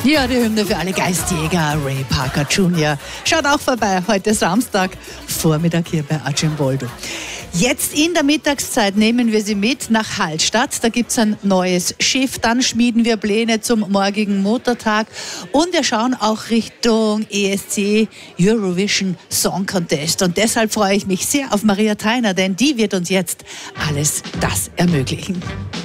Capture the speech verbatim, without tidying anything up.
Ja, die Hymne für alle Geistjäger, Ray Parker Junior Schaut auch vorbei, heute Samstag, Vormittag hier bei Arcimboldo. Jetzt in der Mittagszeit nehmen wir Sie mit nach Hallstatt. Da gibt es ein neues Schiff. Dann schmieden wir Pläne zum morgigen Muttertag. Und wir schauen auch Richtung E S C Eurovision Song Contest. Und deshalb freue ich mich sehr auf Maria Theiner, denn die wird uns jetzt alles das ermöglichen.